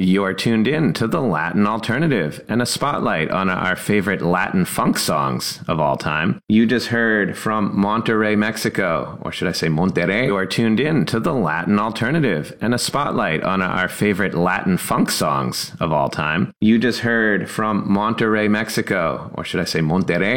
You're tuned in to the Latin Alternative and a spotlight on our favorite Latin funk songs of all time. You just heard from Monterrey, Mexico, or should I say Monterrey? You are tuned in to the Latin Alternative and a spotlight on our favorite Latin funk songs of all time. You just heard from Monterrey, Mexico, or should I say Monterrey?